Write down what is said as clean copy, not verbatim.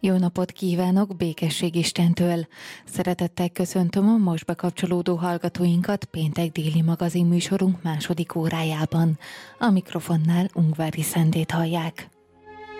Jó napot kívánok, békesség Istentől! Szeretettel köszöntöm a most bekapcsolódó hallgatóinkat péntek déli magazinműsorunk második órájában. A mikrofonnál Ungvári Szendét hallják.